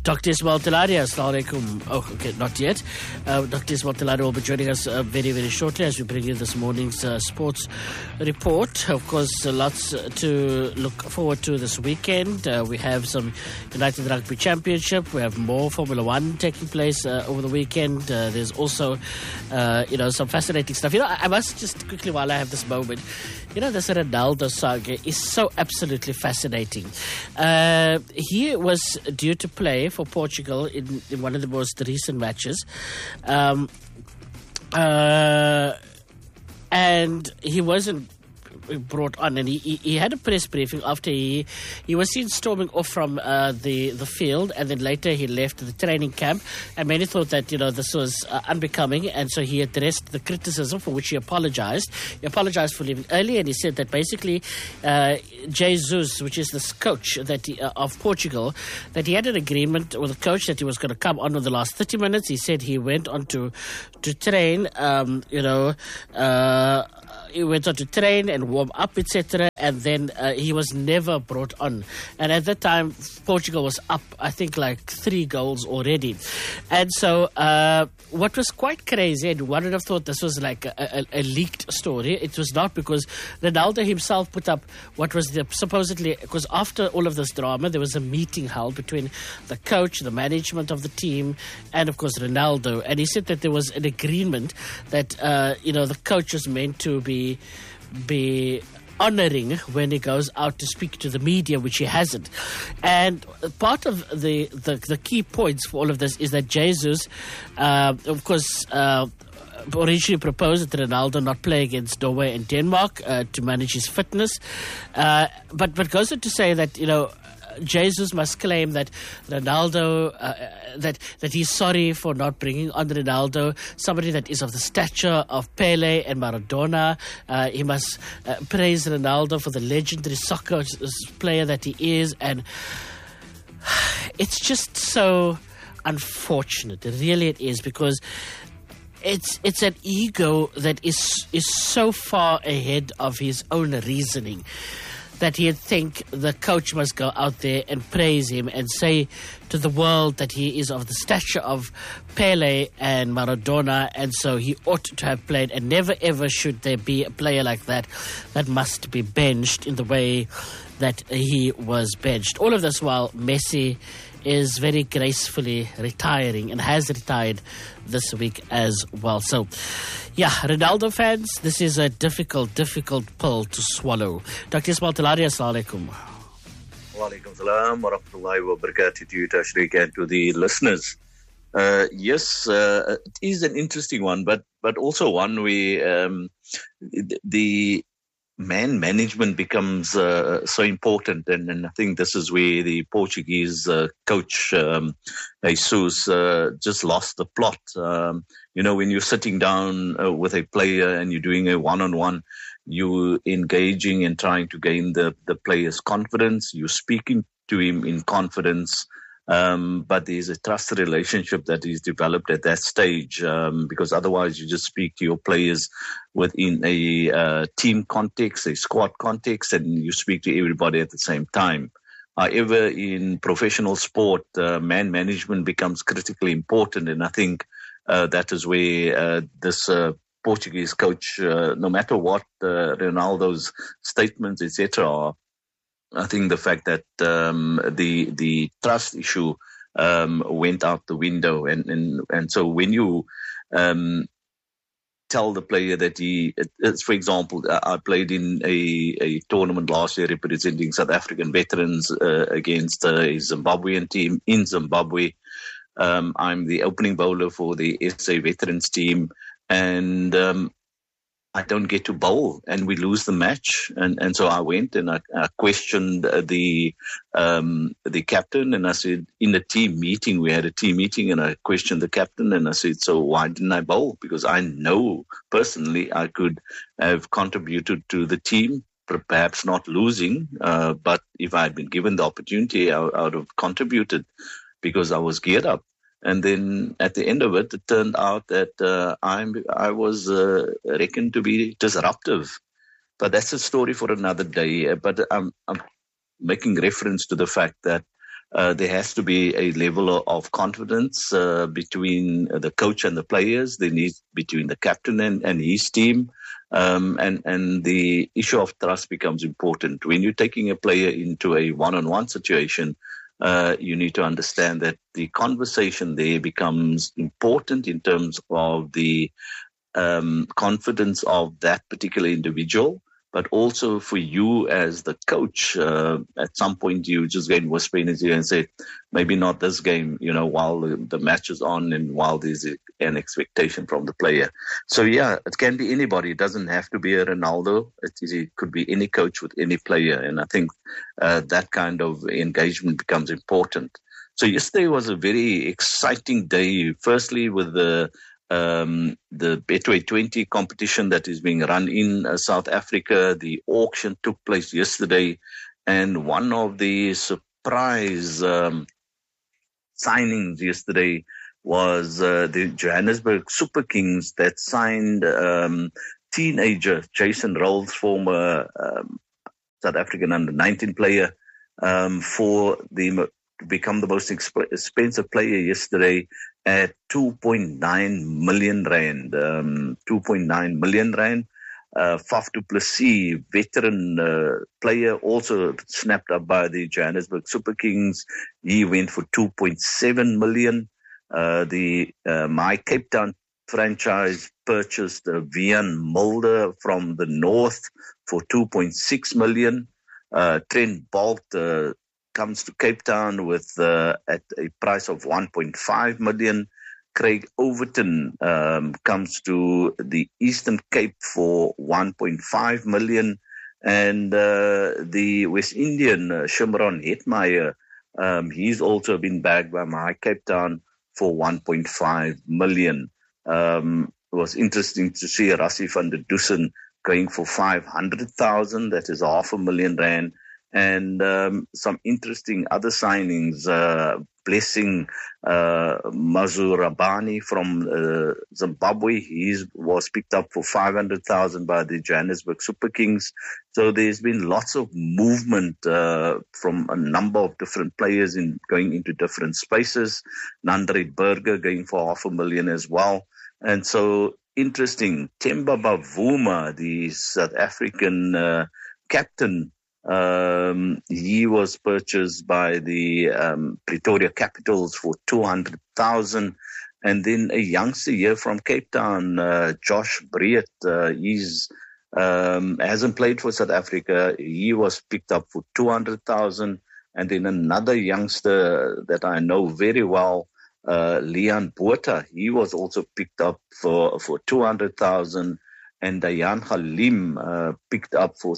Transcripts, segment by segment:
Dr. Ismail Telari, Assalamu alaikum. Oh, okay, not yet. Dr. Ismail Telari will be joining us very, very shortly as we bring you this morning's sports report. Of course, lots to look forward to this weekend. We have some United Rugby Championship. We have more Formula One taking place over the weekend. There's also, some fascinating stuff. I must just quickly, while I have this moment, this Ronaldo saga is so absolutely fascinating. He was due to play for Portugal in one of the most recent matches. And he wasn't brought on, and he had a press briefing after he was seen storming off from the field, and then later he left the training camp, and many thought that this was unbecoming, and so he addressed the criticism, for which he apologized. He apologized for leaving early, and he said that basically Jesus, which is this coach of Portugal, that he had an agreement with the coach that he was going to come on in the last 30 minutes. He said he went on to train, he went on to train and warm up, etc., and then he was never brought on. And at that time, Portugal was up, I think, like 3 goals already. And so what was quite crazy, and one would have thought this was like a leaked story. It was not, because Ronaldo himself put up what was supposedly, because after all of this drama, there was a meeting held between the coach, the management of the team, and of course Ronaldo. And he said that there was an agreement that the coach was meant to be honouring when he goes out to speak to the media, which he hasn't. And part of the key points for all of this is that Jesus, of course, originally proposed that Ronaldo not play against Norway and Denmark to manage his fitness, but goes on to say that Jesus must claim that Ronaldo, that he's sorry for not bringing on Ronaldo, somebody that is of the stature of Pele and Maradona. He must praise Ronaldo for the legendary soccer player that he is, and it's just so unfortunate. Really, it is, because it's an ego that is so far ahead of his own reasoning, that he'd think the coach must go out there and praise him and say to the world that he is of the stature of Pele and Maradona, and so he ought to have played, and never ever should there be a player like that must be benched in the way that he was benched. All of this while Messi is very gracefully retiring, and has retired this week as well. So, Ronaldo fans, this is a difficult pill to swallow. Dr. Ismail Telari, assalamu alaikum. Wa alaikum salam wa rahmatullahi wa barakatuh to you, Tashriq, and to the listeners. Yes, it is an interesting one, but also one where the man management becomes so important, and I think this is where the Portuguese coach Jesus just lost the plot. When you're sitting down with a player and you're doing a one-on-one, you're engaging and trying to gain the player's confidence. You're speaking to him in confidence. But there's a trusted relationship that is developed at that stage, because otherwise you just speak to your players within a team context, a squad context, and you speak to everybody at the same time. However, in professional sport, man management becomes critically important, and I think that is where this Portuguese coach, no matter what Ronaldo's statements, etc., are, I think the fact that the trust issue went out the window, and so when you tell the player that for example, I played in a tournament last year representing South African veterans against a Zimbabwean team in Zimbabwe. I'm the opening bowler for the SA veterans team, and I don't get to bowl, and we lose the match. And so I went and I questioned the captain, and I said, in a team meeting, we had a team meeting, and I questioned the captain, and I said, so why didn't I bowl? Because I know personally I could have contributed to the team, perhaps not losing, but if I had been given the opportunity, I would have contributed, because I was geared up. And then at the end of it, it turned out that I was reckoned to be disruptive. But that's a story for another day. But I'm making reference to the fact that There has to be a level of confidence between the coach and the players. There needs between the captain and his team. And the issue of trust becomes important. When you're taking a player into a one-on-one situation, you need to understand that the conversation there becomes important in terms of the confidence of that particular individual, but also for you as the coach. At some point, you just get whisper in his ear and say, maybe not this game, while the match is on and while there's an expectation from the player. So, yeah, it can be anybody. It doesn't have to be a Ronaldo. It could be any coach with any player. And I think that kind of engagement becomes important. So yesterday was a very exciting day, firstly with the Betway 20 competition that is being run in South Africa. The auction took place yesterday, and one of the surprise signings yesterday was the Johannesburg Super Kings that signed teenager Jason Rolls, former South African under-19 player, to become the most expensive player yesterday at 2.9 million rand. 2.9 million rand. Faf du Plessis, veteran player, also snapped up by the Johannesburg Super Kings. He went for 2.7 million. The My Cape Town franchise purchased Vian Mulder from the North for 2.6 million. Trent Bolt comes to Cape Town with at a price of 1.5 million. Craig Overton comes to the Eastern Cape for 1.5 million. And the West Indian Shimron Hetmeyer, he's also been bagged by My Cape Town for 1.5 million. It was interesting to see Rassie van der Dussen going for 500,000. That is 500,000 rand. And some interesting other signings, Blessing Mazurabani from Zimbabwe. He was picked up for 500,000 by the Johannesburg Super Kings. So there's been lots of movement from a number of different players going into different spaces. Nandre Burger going for 500,000 as well. And so interesting, Themba Bavuma, the South African captain, he was purchased by the Pretoria Capitals for 200,000, and then a youngster here from Cape Town, Josh Breed, he's hasn't played for South Africa. He was picked up for 200,000, and then another youngster that I know very well, Leon Botha, he was also picked up for 200,000. And Dayan Halim picked up for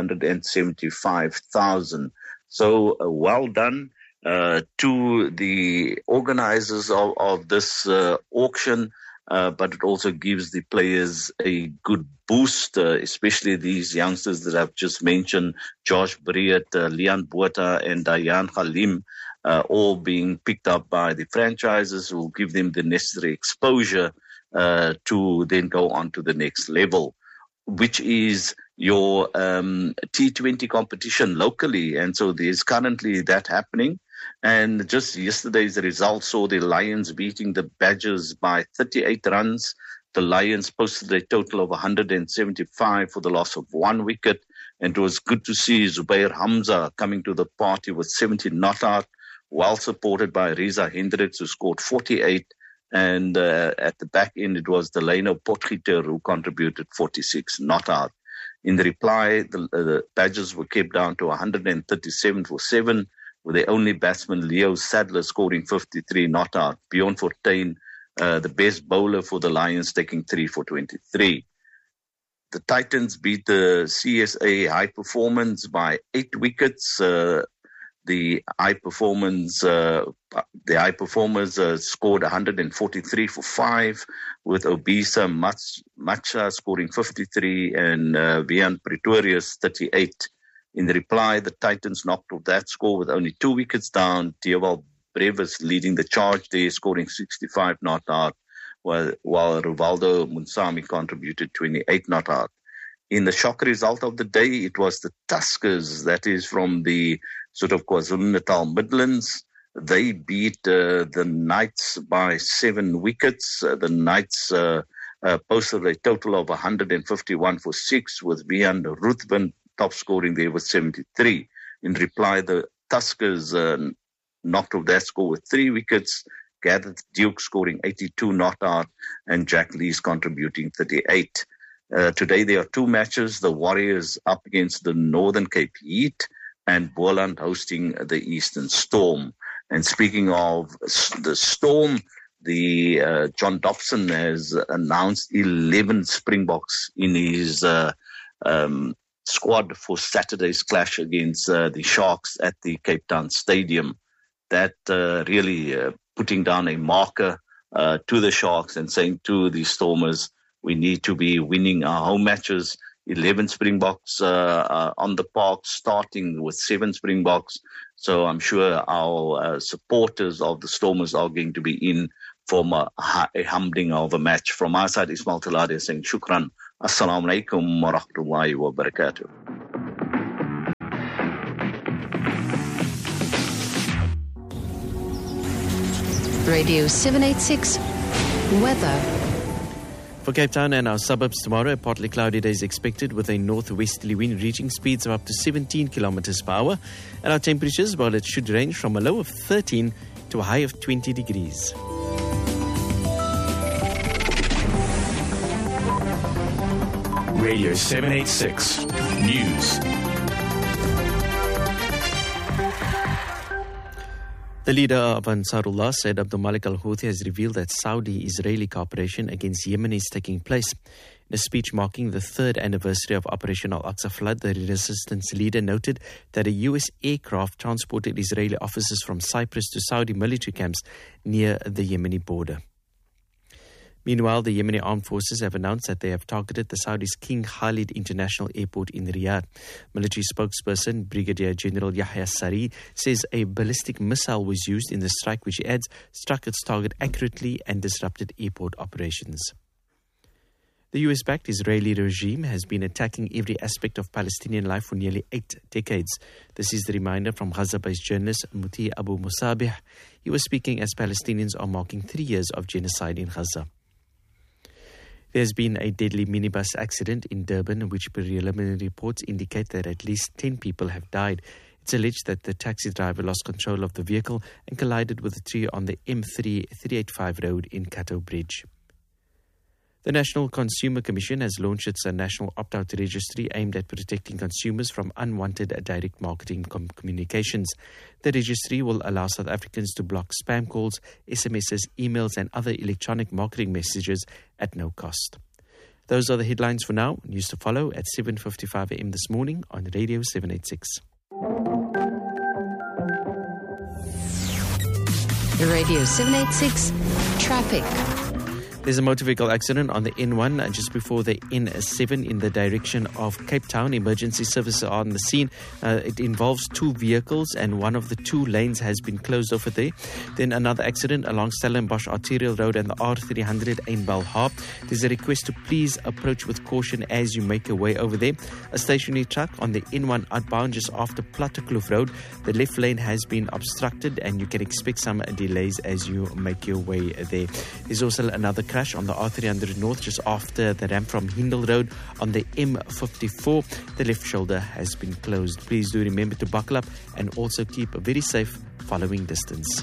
375,000. So well done to the organizers of this auction, but it also gives the players a good boost, especially these youngsters that I've just mentioned, Josh Breed, Leon Botha, and Dayan Halim, all being picked up by the franchises who will give them the necessary exposure to then go on to the next level, which is your T20 competition locally. And so there's currently that happening. And just yesterday's results saw the Lions beating the Badgers by 38 runs. The Lions posted a total of 175 for the loss of 1 wicket. And it was good to see Zubair Hamza coming to the party with 70 not out, well supported by Riza Hendricks, who scored 48. And at the back end, it was Delano Potgieter who contributed 46 not out. In the reply, the Badgers were kept down to 137 for 7, with the only batsman, Leo Sadler, scoring 53 not out. Bjorn Fortuin, the best bowler for the Lions, taking 3 for 23. The Titans beat the CSA High Performance by 8 wickets. The high performers scored 143 for 5, with Obisa Macha scoring 53 and Vian Pretorius 38. In the reply, the Titans knocked off that score with only 2 wickets down. Theobald Brevis leading the charge there, scoring 65 not out, while Rivaldo Munsami contributed 28 not out. In the shock result of the day, it was the Tuskers, that is from the sort of KwaZulu-Natal Midlands. They beat the Knights by 7 wickets. The Knights posted a total of 151 for 6, with Bian Ruthven top scoring there with 73. In reply, the Tuskers knocked off that score with 3 wickets. Gareth Duke scoring 82 not out, and Jack Lees contributing 38. Today there are 2 matches. The Warriors up against the Northern Cape Heat, and Boland hosting the Eastern Storm. And speaking of the Storm, the John Dobson has announced 11 Springboks in his squad for Saturday's clash against the Sharks at the Cape Town Stadium. That really putting down a marker to the Sharks and saying to the Stormers, we need to be winning our home matches. 11 Springboks on the park, starting with 7 Springboks. So I'm sure our supporters of the Stormers are going to be in for a humbling of a match. From our side, Ismail Talade saying shukran. Assalamu alaikum wa rahmatullahi wa barakatuh. Radio 786 Weather. For Cape Town and our suburbs tomorrow, a partly cloudy day is expected with a northwesterly wind reaching speeds of up to 17 kilometers per hour. And our temperatures, well, it should range from a low of 13 to a high of 20 degrees. Radio 786 News. The leader of Ansarullah, Said Abdul Malik al-Houthi, has revealed that Saudi-Israeli cooperation against Yemen is taking place. In a speech marking the 3rd anniversary of Operation Al-Aqsa Flood, the resistance leader noted that a U.S. aircraft transported Israeli officers from Cyprus to Saudi military camps near the Yemeni border. Meanwhile, the Yemeni armed forces have announced that they have targeted the Saudi's King Khalid International Airport in Riyadh. Military spokesperson Brigadier General Yahya Sari says a ballistic missile was used in the strike, which he adds struck its target accurately and disrupted airport operations. The US-backed Israeli regime has been attacking every aspect of Palestinian life for nearly 8 decades. This is the reminder from Gaza-based journalist Muti Abu Musabih. He was speaking as Palestinians are marking 3 years of genocide in Gaza. There's been a deadly minibus accident in Durban, in which preliminary reports indicate that at least 10 people have died. It's alleged that the taxi driver lost control of the vehicle and collided with a tree on the M385 road in Cato Bridge. The National Consumer Commission has launched its national opt-out registry aimed at protecting consumers from unwanted direct marketing communications. The registry will allow South Africans to block spam calls, SMSs, emails and other electronic marketing messages at no cost. Those are the headlines for now. News to follow at 7:55 a.m. this morning on Radio 786. Radio 786 Traffic. There's a motor vehicle accident on the N1 just before the N7 in the direction of Cape Town. Emergency services are on the scene. It involves 2 vehicles and one of the 2 lanes has been closed over there. Then another accident along Stellenbosch Arterial Road and the R300 Ainbelharp. There's a request to please approach with caution as you make your way over there. A stationary truck on the N1 outbound just after Plattekloof Road. The left lane has been obstructed and you can expect some delays as you make your way there. There's also another crash on the R300 North just after the ramp from Hindle Road on the M54. The left shoulder has been closed. Please do remember to buckle up and also keep a very safe following distance.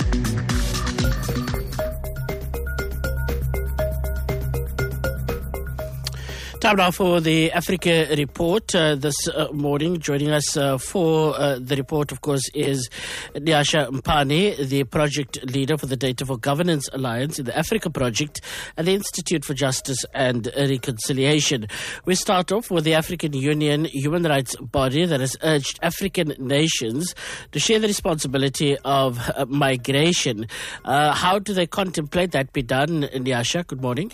Time now for the Africa Report this morning. Joining us for the report, of course, is Nyasha Mpane, the project leader for the Data for Governance Alliance in the Africa Project and the Institute for Justice and Reconciliation. We start off with the African Union human rights body that has urged African nations to share the responsibility of migration. How do they contemplate that be done, Nyasha? Good morning.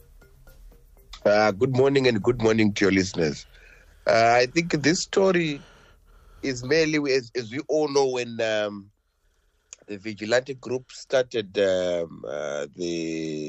Good morning and good morning to your listeners. I think this story is mainly, as we all know, when the vigilante group started when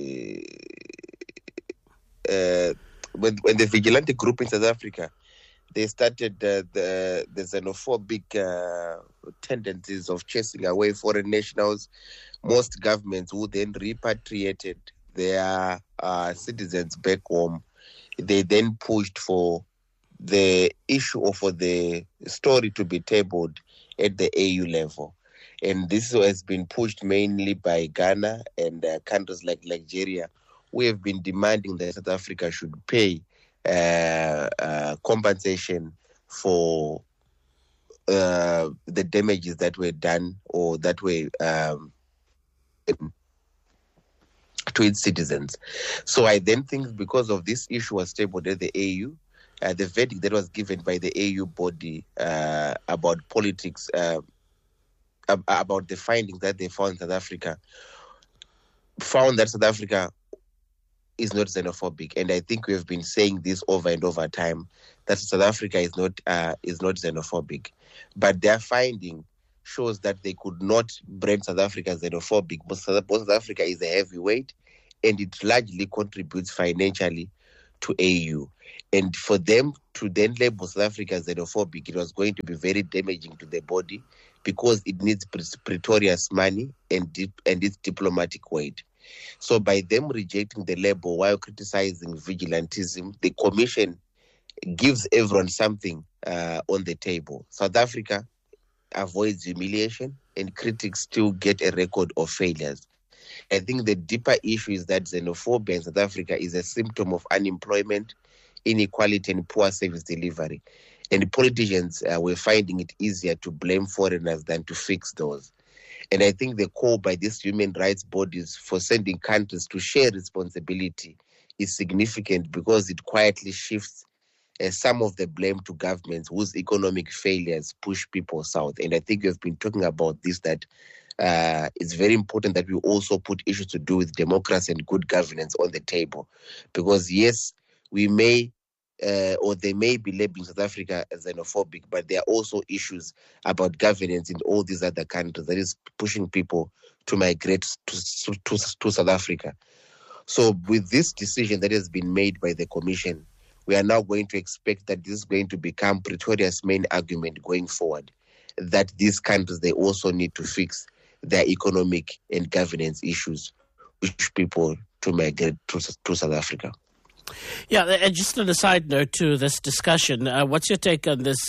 the vigilante group in South Africa they started the xenophobic tendencies of chasing away foreign nationals. Most governments who then repatriated their citizens back home. They then pushed for the issue or for the story to be tabled at the AU level. And this has been pushed mainly by Ghana and countries like Nigeria, who have been demanding that South Africa should pay compensation for the damages that were done or that were to its citizens. So I then think because of this issue was tabled at the AU, the verdict that was given by the AU body about politics, about the findings that they found in South Africa, found that South Africa is not xenophobic. And I think we have been saying this over and over time, that South Africa is not xenophobic. But their finding shows that they could not brand South Africa as xenophobic, but South Africa is a heavyweight and it largely contributes financially to AU. And for them to then label South Africa as xenophobic, it was going to be very damaging to the body because it needs Pretoria's money and its diplomatic weight. So by them rejecting the label while criticizing vigilantism, the Commission gives everyone something on the table. South Africa avoids humiliation and critics still get a record of failures. I think the deeper issue is that xenophobia in South Africa is a symptom of unemployment, inequality and poor service delivery. And politicians were finding it easier to blame foreigners than to fix those. And I think the call by these human rights bodies for sending countries to share responsibility is significant because it quietly shifts some of the blame to governments whose economic failures push people south. And I think we've been talking about this, that it's very important that we also put issues to do with democracy and good governance on the table. Because yes, we may or they may be labeling South Africa as xenophobic, but there are also issues about governance in all these other countries that is pushing people to migrate to South Africa. So with this decision that has been made by the Commission, we are now going to expect that this is going to become Pretoria's main argument going forward, that these countries, they also need to fix their economic and governance issues, which people to migrate to South Africa. Yeah, and just on a side note to this discussion, what's your take on this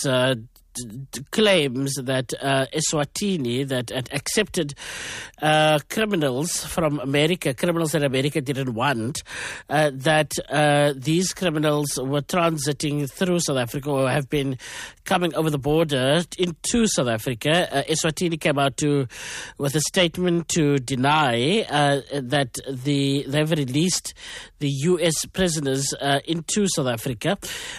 claims that Eswatini, that accepted criminals from America, criminals that America didn't want, that these criminals were transiting through South Africa or have been coming over the border into South Africa. Eswatini came out with a statement to deny that they've released the U.S. prisoners into South Africa.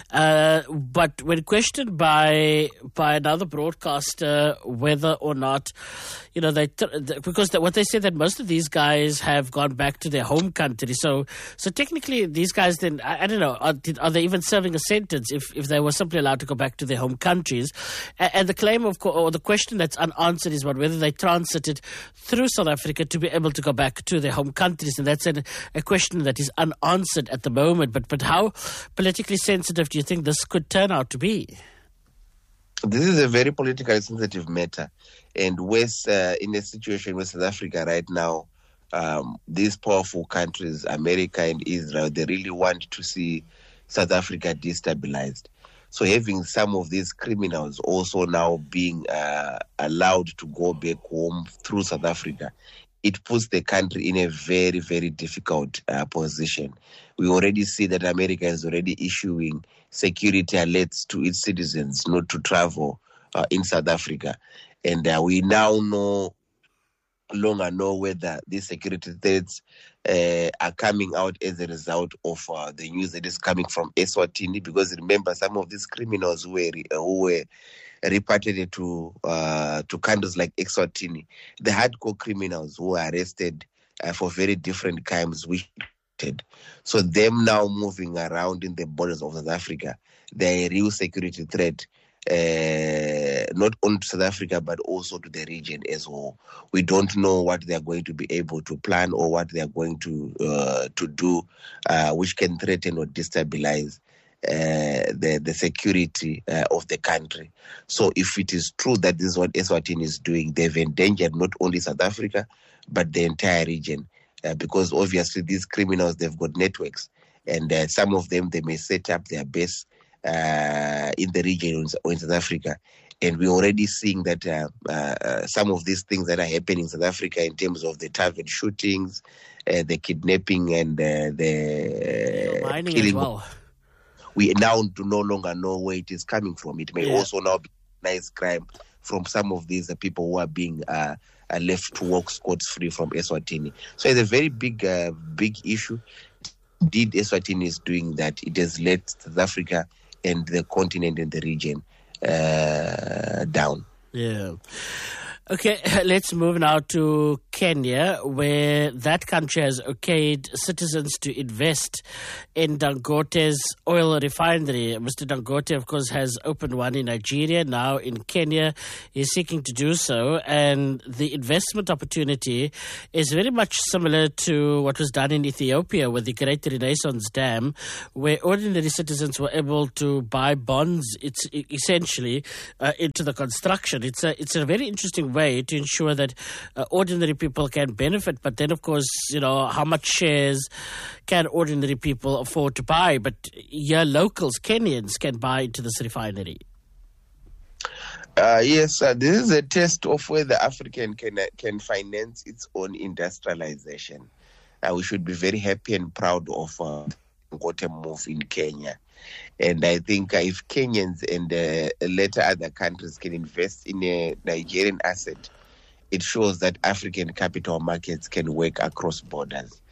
But when questioned by another broadcaster whether or not, because what they said that most of these guys have gone back to their home country. So technically these guys then, I don't know, are they even serving a sentence if they were simply allowed to go back to their home countries? And the claim or the question that's unanswered is about whether they transited through South Africa to be able to go back to their home countries. And that's a question that is unanswered at the moment. But how politically sensitive do you think this could turn out to be? This is a very politically sensitive matter. And in a situation where South Africa right now, these powerful countries, America and Israel, they really want to see South Africa destabilized. So having some of these criminals also now being allowed to go back home through South Africa, it puts the country in a very, very difficult position. We already see that America is already issuing security alerts to its citizens not to travel in South Africa. And we now no longer know whether these security threats are coming out as a result of the news that is coming from Eswatini. Because remember, some of these criminals who were repatriated to countries like Eswatini, the hardcore criminals who were arrested for very different crimes, so them now moving around in the borders of South Africa, they're a real security threat, not only to South Africa, but also to the region as well. We don't know what they're going to be able to plan or what they're going to do, which can threaten or destabilize the security of the country. So if it is true that this is what Eswatini is doing, they've endangered not only South Africa, but the entire region. Because obviously these criminals, they've got networks. And some of them, they may set up their base in the region or in South Africa. And we're already seeing that some of these things that are happening in South Africa in terms of the target shootings, the kidnapping and the mining killing. as well. We now do no longer know where it is coming from. It may also now be organized crime from some of these people who are being left to walk scot-free from Eswatini. So it's a very big issue. Indeed, Eswatini is doing that. It has let South Africa and the continent and the region down. Yeah. Okay, let's move now to Kenya, where that country has okayed citizens to invest in Dangote's oil refinery. Mr. Dangote, of course, has opened one in Nigeria. Now in Kenya, he's seeking to do so. And the investment opportunity is very much similar to what was done in Ethiopia with the Great Renaissance Dam, where ordinary citizens were able to buy bonds, it's essentially, into the construction. It's a very interesting way to ensure that ordinary people can benefit. But then, of course, how much shares can ordinary people afford to buy? But locals, Kenyans, can buy into this refinery. Yes, this is a test of whether African can finance its own industrialization. We should be very happy and proud of Dangote move in Kenya. And I think if Kenyans and later other countries can invest in a Nigerian asset, it shows that African capital markets can work across borders.